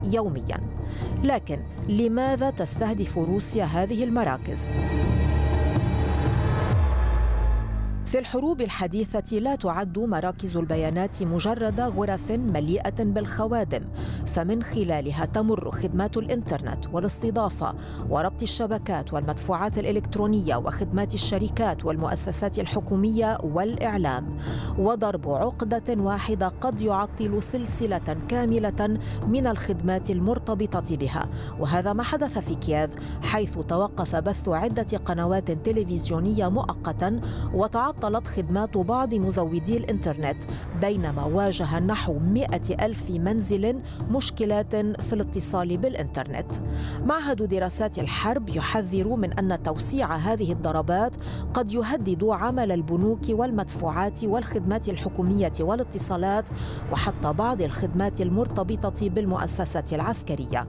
يومياً. لكن لماذا تستهدف روسيا هذه المراكز؟ في الحروب الحديثة لا تعد مراكز البيانات مجرد غرف مليئة بالخوادم، فمن خلالها تمر خدمات الإنترنت والاستضافة وربط الشبكات والمدفوعات الإلكترونية وخدمات الشركات والمؤسسات الحكومية والإعلام. وضرب عقدة واحدة قد يعطل سلسلة كاملة من الخدمات المرتبطة بها، وهذا ما حدث في كييف، حيث توقف بث عدة قنوات تلفزيونية مؤقتا وتعطلت خدمات بعض مزودي الإنترنت، بينما واجه نحو 100,000 منزل مشكلات في الاتصال بالإنترنت. معهد دراسات الحرب يحذر من أن توسيع هذه الضربات قد يهدد عمل البنوك والمدفوعات والخدمات الحكومية والاتصالات وحتى بعض الخدمات المرتبطة بالمؤسسات العسكرية.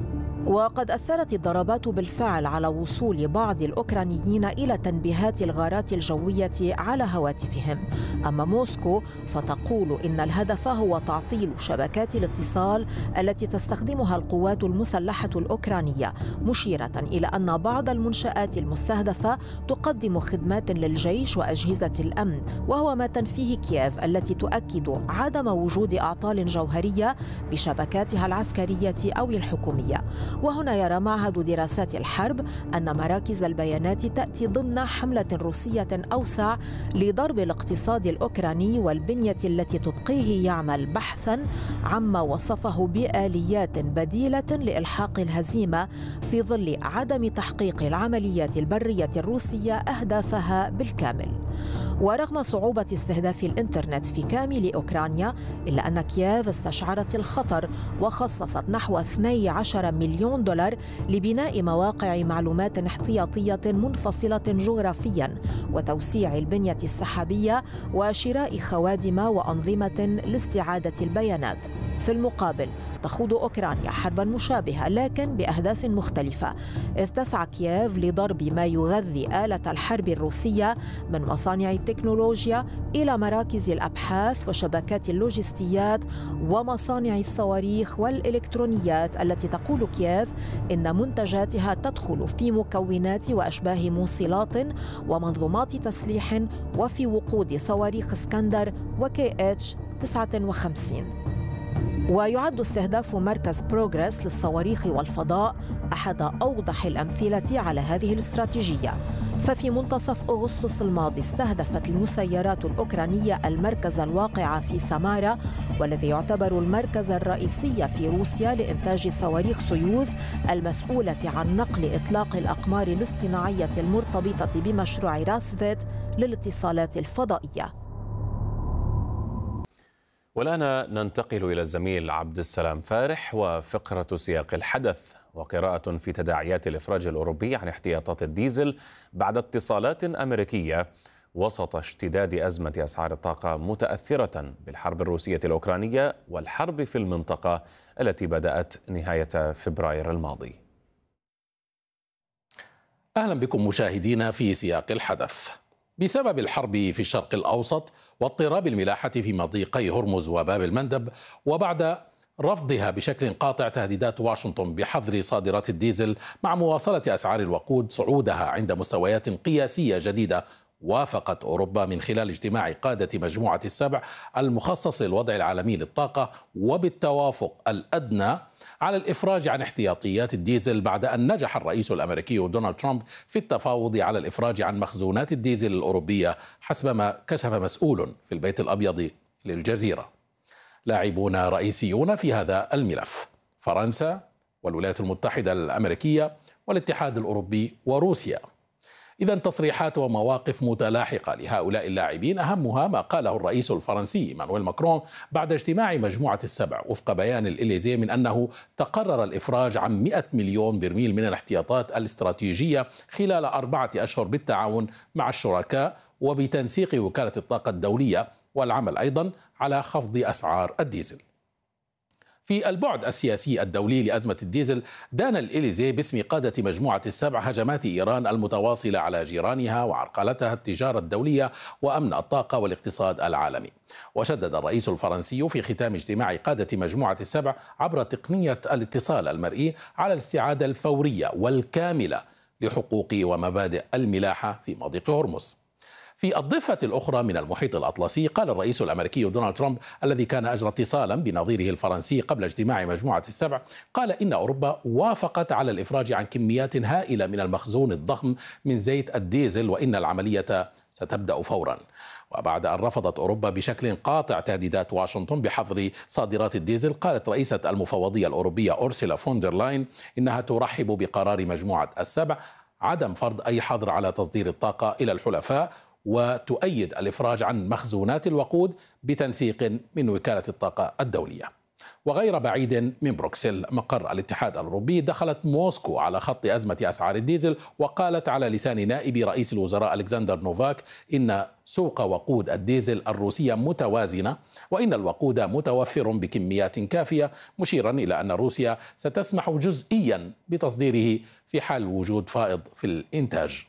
وقد أثرت الضربات بالفعل على وصول بعض الأوكرانيين إلى تنبيهات الغارات الجوية على هواتفهم. أما موسكو فتقول إن الهدف هو تعطيل شبكات الاتصال التي تستخدمها القوات المسلحة الأوكرانية، مشيرة إلى أن بعض المنشآت المستهدفة تقدم خدمات للجيش وأجهزة الأمن، وهو ما تنفيه كييف التي تؤكد عدم وجود أعطال جوهرية بشبكاتها العسكرية أو الحكومية. وهنا يرى معهد دراسات الحرب أن مراكز البيانات تأتي ضمن حملة روسية أوسع لضرب الاقتصاد الأوكراني والبنية التي تبقيه يعمل بحثاً عما وصفه بآليات بديلة لإلحاق الهزيمة في ظل عدم تحقيق العمليات البرية الروسية أهدافها بالكامل. ورغم صعوبة استهداف الإنترنت في كامل أوكرانيا، إلا أن كييف استشعرت الخطر وخصصت نحو 12 مليون دولار لبناء مواقع معلومات احتياطية منفصلة جغرافياً وتوسيع البنية السحابية وشراء خوادم وأنظمة لاستعادة البيانات. في المقابل تخوض أوكرانيا حربا مشابهة لكن بأهداف مختلفة، إذ تسعى كييف لضرب ما يغذي آلة الحرب الروسية من مصانع التكنولوجيا إلى مراكز الأبحاث وشبكات اللوجستيات ومصانع الصواريخ والإلكترونيات التي تقول كييف إن منتجاتها تدخل في مكونات وأشباه موصلات ومنظومات تسليح وفي وقود صواريخ اسكندر وKH 59. ويعد استهداف مركز بروغريس للصواريخ والفضاء أحد أوضح الأمثلة على هذه الاستراتيجية، ففي منتصف أغسطس الماضي استهدفت المسيرات الأوكرانية المركز الواقع في سامارا، والذي يعتبر المركز الرئيسي في روسيا لإنتاج صواريخ سويوز المسؤولة عن نقل إطلاق الأقمار الاصطناعية المرتبطة بمشروع راسفيت للاتصالات الفضائية. والآن ننتقل إلى الزميل عبد السلام فارح وفقرة سياق الحدث وقراءة في تداعيات الإفراج الأوروبي عن احتياطات الديزل بعد اتصالات أمريكية وسط اشتداد أزمة أسعار الطاقة متأثرة بالحرب الروسية الأوكرانية والحرب في المنطقة التي بدأت نهاية فبراير الماضي. أهلا بكم مشاهدينا في سياق الحدث. بسبب الحرب في الشرق الأوسط واضطراب الملاحة في مضيقي هرمز وباب المندب، وبعد رفضها بشكل قاطع تهديدات واشنطن بحظر صادرات الديزل مع مواصلة أسعار الوقود صعودها عند مستويات قياسية جديدة، وافقت أوروبا من خلال اجتماع قادة مجموعة السبع المخصص للوضع العالمي للطاقة وبالتوافق الأدنى على الإفراج عن احتياطيات الديزل، بعد أن نجح الرئيس الأمريكي دونالد ترامب في التفاوض على الإفراج عن مخزونات الديزل الأوروبية، حسب ما كشف مسؤول في البيت الأبيض للجزيرة. لاعبون رئيسيون في هذا الملف: فرنسا والولايات المتحدة الأمريكية والاتحاد الأوروبي وروسيا. إذن تصريحات ومواقف متلاحقة لهؤلاء اللاعبين، أهمها ما قاله الرئيس الفرنسي إيمانويل ماكرون بعد اجتماع مجموعة السبع وفق بيان الإليزيه من أنه تقرر الإفراج عن 100 مليون برميل من الاحتياطات الاستراتيجية خلال 4 أشهر بالتعاون مع الشركاء وبتنسيق وكالة الطاقة الدولية، والعمل أيضا على خفض أسعار الديزل. في البعد السياسي الدولي لأزمة الديزل، دان الإليزي باسم قادة مجموعة السبع هجمات إيران المتواصلة على جيرانها وعرقلتها التجارة الدولية وأمن الطاقة والاقتصاد العالمي. وشدد الرئيس الفرنسي في ختام اجتماع قادة مجموعة السبع عبر تقنية الاتصال المرئي على الاستعادة الفورية والكاملة لحقوق ومبادئ الملاحة في مضيق هرمز. في الضفة الأخرى من المحيط الأطلسي، قال الرئيس الأمريكي دونالد ترامب الذي كان أجرى اتصالا بنظيره الفرنسي قبل اجتماع مجموعة السبع، قال إن أوروبا وافقت على الإفراج عن كميات هائلة من المخزون الضخم من زيت الديزل وإن العملية ستبدأ فورا. وبعد أن رفضت أوروبا بشكل قاطع تهديدات واشنطن بحظر صادرات الديزل، قالت رئيسة المفوضية الأوروبية أورسولا فون دير لاين إنها ترحب بقرار مجموعة السبع عدم فرض أي حظر على تصدير الطاقة إلى الحلفاء، وتؤيد الإفراج عن مخزونات الوقود بتنسيق من وكالة الطاقة الدولية. وغير بعيد من بروكسل مقر الاتحاد الأوروبي، دخلت موسكو على خط أزمة أسعار الديزل، وقالت على لسان نائب رئيس الوزراء ألكسندر نوفاك إن سوق وقود الديزل الروسية متوازنة وإن الوقود متوفر بكميات كافية، مشيرا إلى أن روسيا ستسمح جزئيا بتصديره في حال وجود فائض في الإنتاج.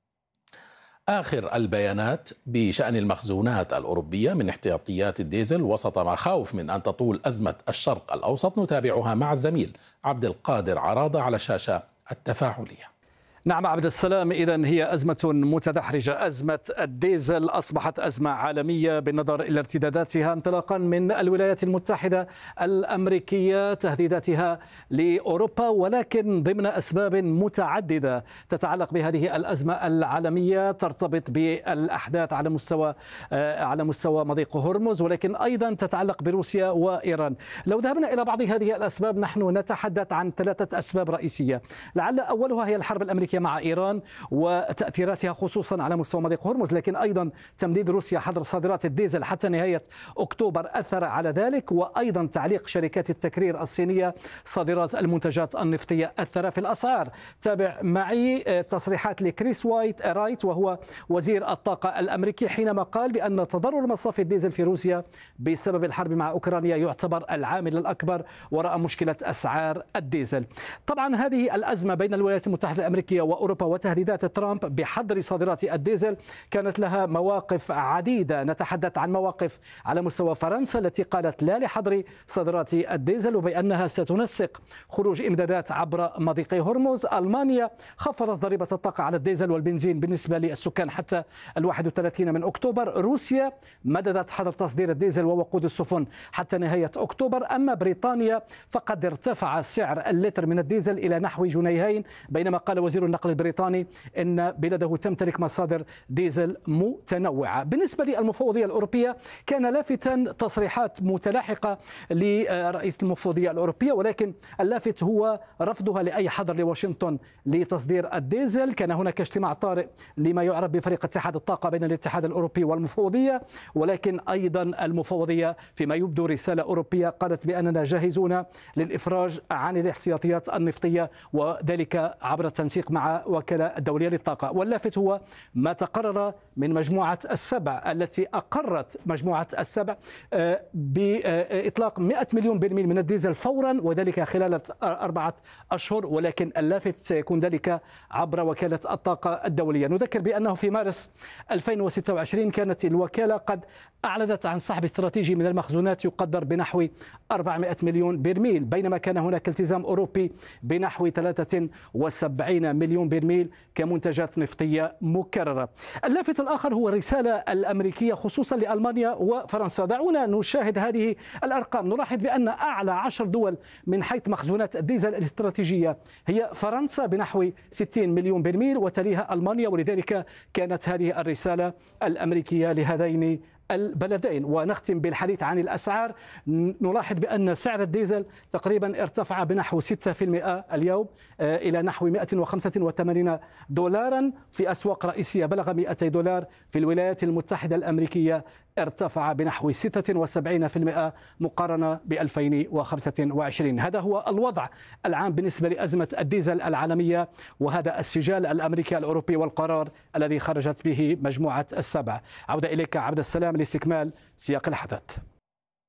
آخر البيانات بشأن المخزونات الأوروبية من احتياطيات الديزل وسط مخاوف من أن تطول أزمة الشرق الأوسط، نتابعها مع الزميل عبد القادر عراضة على الشاشة التفاعلية. نعم عبد السلام، إذن هي أزمة متدحرجة. أزمة الديزل أصبحت أزمة عالمية بالنظر إلى ارتداداتها انطلاقا من الولايات المتحدة الأمريكية، تهديداتها لأوروبا، ولكن ضمن أسباب متعددة تتعلق بهذه الأزمة العالمية ترتبط بالأحداث على مستوى مضيق هرمز، ولكن أيضا تتعلق بروسيا وإيران. لو ذهبنا إلى بعض هذه الأسباب، نحن نتحدث عن 3 أسباب رئيسية، لعل أولها هي الحرب الأمريكية مع إيران وتأثيراتها خصوصا على مستوى مضيق هرمز، لكن أيضا تمديد روسيا حظر صادرات الديزل حتى نهاية أكتوبر أثر على ذلك، وأيضا تعليق شركات التكرير الصينية صادرات المنتجات النفطية أثر في الأسعار. تابع معي تصريحات لكريس رايت وهو وزير الطاقة الأمريكي حينما قال بأن تضرر مصافي الديزل في روسيا بسبب الحرب مع أوكرانيا يعتبر العامل الأكبر وراء مشكلة أسعار الديزل. طبعا هذه الأزمة بين الولايات المتحدة الأمريكية وأوروبا وتهديدات ترامب بحظر صادرات الديزل كانت لها مواقف عديدة. نتحدث عن مواقف على مستوى فرنسا التي قالت لا لحظر صادرات الديزل وبأنها ستنسق خروج إمدادات عبر مضيق هرمز. ألمانيا خفضت ضريبة الطاقة على الديزل والبنزين بالنسبة للسكان حتى 31 من أكتوبر. روسيا مددت حظر تصدير الديزل ووقود السفن حتى نهاية أكتوبر. أما بريطانيا فقد ارتفع سعر اللتر من الديزل إلى نحو جنيهين، بينما قال وزير النقل البريطاني إن بلده تمتلك مصادر ديزل متنوعة. بالنسبة للمفوضية الأوروبية كان لافتا تصريحات متلاحقة لرئيس المفوضية الأوروبية، ولكن اللافت هو رفضها لأي حظر لواشنطن لتصدير الديزل. كان هناك اجتماع طارئ لما يعرف بفريق اتحاد الطاقة بين الاتحاد الأوروبي والمفوضية، ولكن أيضا المفوضية فيما يبدو رسالة أوروبية قالت بأننا جاهزون للإفراج عن الاحتياطيات النفطية، وذلك عبر التنسيق مع وكالة الدولية للطاقة. واللافت هو ما تقرر من مجموعة السبع التي أقرت مجموعة السبع بإطلاق 100 مليون برميل من الديزل فورا، وذلك خلال 4 أشهر، ولكن اللافت سيكون ذلك عبر وكالة الطاقة الدولية. نذكر بأنه في مارس 2026 كانت الوكالة قد أعلنت عن سحب استراتيجي من المخزونات يقدر بنحو 400 مليون برميل، بينما كان هناك التزام أوروبي بنحو 73 مليون برميل كمنتجات نفطية مكررة. اللافت الآخر هو الرسالة الأمريكية خصوصا لألمانيا وفرنسا. دعونا نشاهد هذه الأرقام. نلاحظ بأن أعلى 10 دول من حيث مخزونات الديزل الاستراتيجية هي فرنسا بنحو 60 مليون برميل، وتليها ألمانيا، ولذلك كانت هذه الرسالة الأمريكية لهذين البلدين. ونختم بالحديث عن الأسعار. نلاحظ بأن سعر الديزل تقريبا ارتفع بنحو 6% اليوم إلى نحو 185 دولارا في أسواق رئيسية، بلغ 200 دولار. في الولايات المتحدة الأمريكية ارتفع بنحو 76% مقارنة ب 2025. هذا هو الوضع العام بالنسبة لأزمة الديزل العالمية، وهذا السجال الأمريكي الأوروبي والقرار الذي خرجت به مجموعة السبع. عودة إليك عبد السلام لاستكمال سياق الحدث.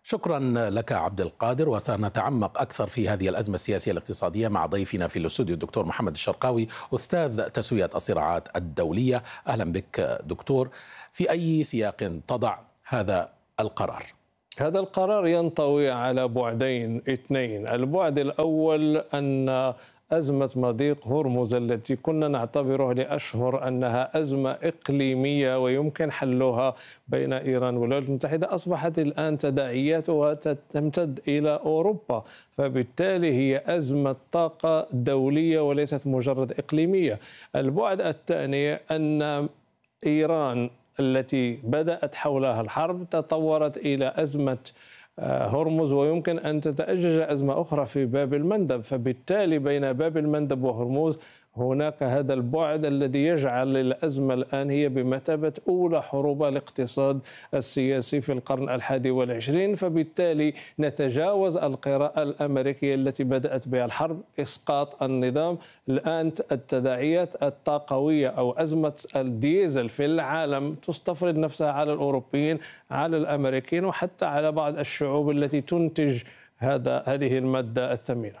شكرا لك عبد القادر، وسنتعمق أكثر في هذه الأزمة السياسية الاقتصادية مع ضيفنا في الاستوديو الدكتور محمد الشرقاوي أستاذ تسوية الصراعات الدولية. أهلا بك دكتور. في أي سياق تضع هذا القرار؟ هذا القرار ينطوي على بعدين اثنين. البعد الأول أن أزمة مضيق هرمز التي كنا نعتبرها لأشهر أنها أزمة إقليمية ويمكن حلها بين إيران والولايات المتحدة أصبحت الآن تداعياتها تمتد إلى أوروبا، فبالتالي هي أزمة طاقة دولية وليست مجرد إقليمية. البعد الثاني أن إيران التي بدأت حولها الحرب تطورت إلى أزمة هرمز، ويمكن أن تتأجج أزمة أخرى في باب المندب، فبالتالي بين باب المندب وهرمز هناك هذا البعد الذي يجعل الأزمة الآن هي بمثابة أولى حروب الاقتصاد السياسي في القرن 21. فبالتالي نتجاوز القراءة الأمريكية التي بدأت بها الحرب إسقاط النظام. الآن التداعيات الطاقوية أو أزمة الديزل في العالم تستفرد نفسها على الأوروبيين، على الأمريكيين، وحتى على بعض الشعوب التي تنتج هذه المادة الثمينة.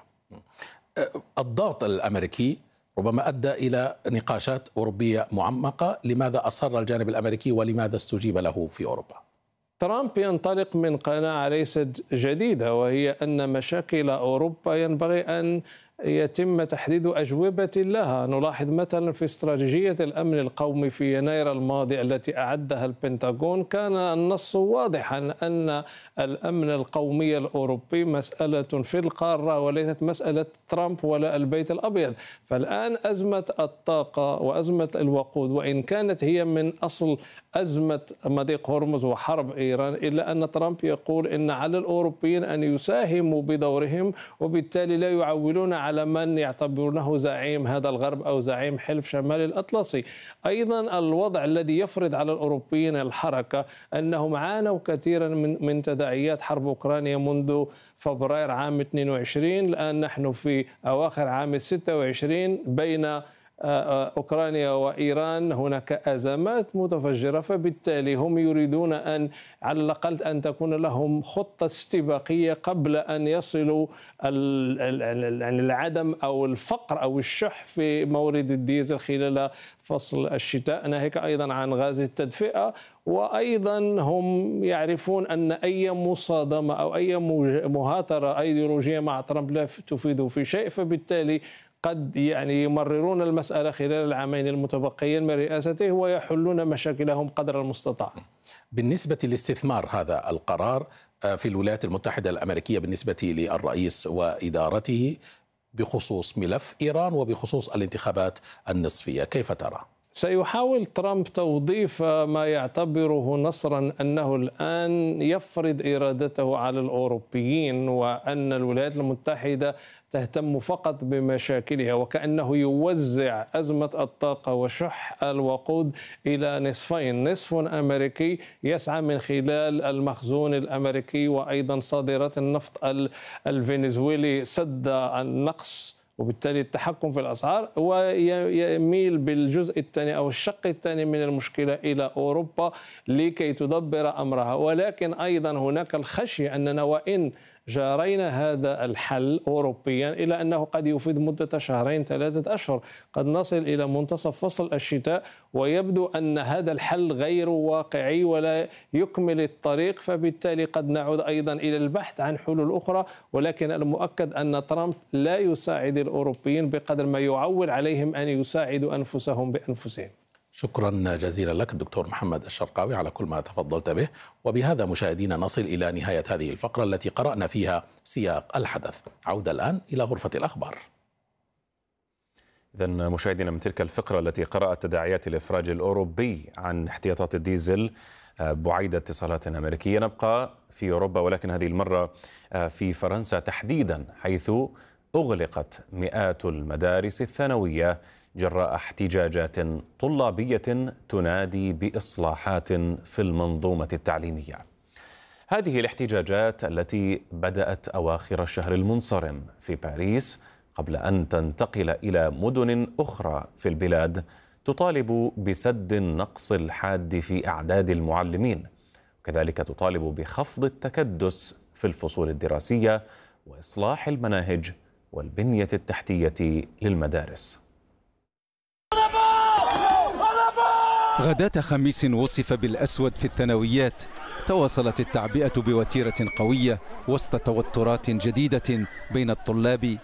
الضغط الأمريكي ربما أدى إلى نقاشات أوروبية معمقة. لماذا أصر الجانب الأمريكي ولماذا استجيب له في أوروبا؟ ترامب ينطلق من قناعة ليست جديدة، وهي أن مشاكل أوروبا ينبغي أن يتم تحديد أجوبة لها. نلاحظ مثلا في استراتيجية الأمن القومي في يناير الماضي التي أعدها البنتاغون كان النص واضحا أن الأمن القومي الأوروبي مسألة في القارة وليست مسألة ترامب ولا البيت الأبيض. فالآن أزمة الطاقة وأزمة الوقود وإن كانت هي من أصل أزمة مضيق هرمز وحرب إيران، إلا أن ترامب يقول إن على الأوروبيين أن يساهموا بدورهم، وبالتالي لا يعولون على من يعتبرونه زعيم هذا الغرب أو زعيم حلف شمال الأطلسي. أيضا الوضع الذي يفرض على الأوروبيين الحركة أنهم عانوا كثيرا من تداعيات حرب أوكرانيا منذ فبراير عام 22. الآن نحن في أواخر عام 26 بين أوكرانيا وإيران هناك أزمات متفجرة، فبالتالي هم يريدون أن على الأقل أن تكون لهم خطة استباقية قبل أن يصلوا العدم أو الفقر أو الشح في مورد الديزل خلال فصل الشتاء، ناهيك أيضا عن غاز التدفئة. وأيضا هم يعرفون أن أي مصادمة أو أي مهاترة أيديولوجية مع ترامب لا تفيد في شيء، فبالتالي قد يمررون المسألة خلال العامين المتبقيين من رئاسته ويحلون مشاكلهم قدر المستطاع. بالنسبة لاستثمار هذا القرار في الولايات المتحدة الأمريكية بالنسبة للرئيس وإدارته بخصوص ملف إيران وبخصوص الانتخابات النصفية، كيف ترى؟ سيحاول ترامب توظيف ما يعتبره نصرا أنه الآن يفرض إرادته على الأوروبيين، وأن الولايات المتحدة تهتم فقط بمشاكلها، وكأنه يوزع أزمة الطاقة وشح الوقود إلى نصفين: نصف أمريكي يسعى من خلال المخزون الأمريكي وأيضا صادرات النفط الفنزويلي سد النقص وبالتالي التحكم في الأسعار، ويميل بالجزء الثاني أو الشق الثاني من المشكلة إلى أوروبا لكي تدبر أمرها. ولكن أيضا هناك الخشية أننا وإن جارينا هذا الحل أوروبيا إلى أنه قد يفيد مدة شهرين 3 أشهر، قد نصل إلى منتصف فصل الشتاء ويبدو أن هذا الحل غير واقعي ولا يكمل الطريق، فبالتالي قد نعود أيضا إلى البحث عن حلول أخرى. ولكن المؤكد أن ترامب لا يساعد الأوروبيين بقدر ما يعول عليهم أن يساعدوا أنفسهم بأنفسهم. شكرا جزيلا لك الدكتور محمد الشرقاوي على كل ما تفضلت به. وبهذا مشاهدينا نصل إلى نهاية هذه الفقرة التي قرأنا فيها سياق الحدث. عودة الآن إلى غرفة الأخبار. إذن مشاهدينا من تلك الفقرة التي قرأت تداعيات الإفراج الأوروبي عن احتياطات الديزل بعيد اتصالات أمريكية، نبقى في أوروبا ولكن هذه المرة في فرنسا تحديدا، حيث أغلقت مئات المدارس الثانوية جراء احتجاجات طلابية تنادي بإصلاحات في المنظومة التعليمية. هذه الاحتجاجات التي بدأت أواخر الشهر المنصرم في باريس قبل أن تنتقل إلى مدن أخرى في البلاد تطالب بسد النقص الحاد في أعداد المعلمين، كذلك تطالب بخفض التكدس في الفصول الدراسية وإصلاح المناهج والبنية التحتية للمدارس. غداة خميس وصف بالأسود في الثانويات. تواصلت التعبئة بوتيرة قوية وسط توترات جديدة بين الطلاب